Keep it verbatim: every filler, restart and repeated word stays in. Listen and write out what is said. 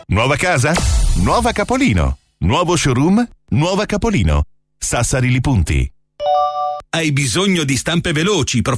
Nuova casa? Nuova Capolino. Nuovo showroom? Nuova Capolino. Sassari Li Punti. Hai bisogno di stampe veloci,